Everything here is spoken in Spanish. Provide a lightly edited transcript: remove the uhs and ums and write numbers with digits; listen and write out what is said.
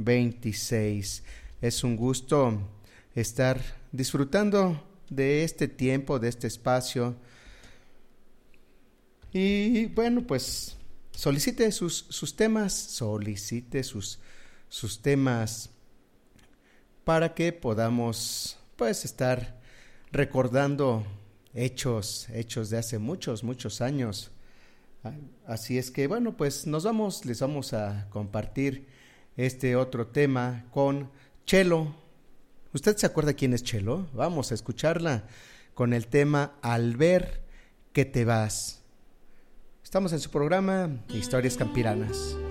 26. Es un gusto estar disfrutando de este tiempo, de este espacio. Y bueno, pues solicite sus temas, sus temas para que podamos pues estar recordando hechos de hace muchos años. Así es que bueno, pues les vamos a compartir este otro tema con Chelo. ¿Usted se acuerda quién es Chelo? Vamos a escucharla con el tema Al ver que te vas. Estamos en su programa Historias Campiranas.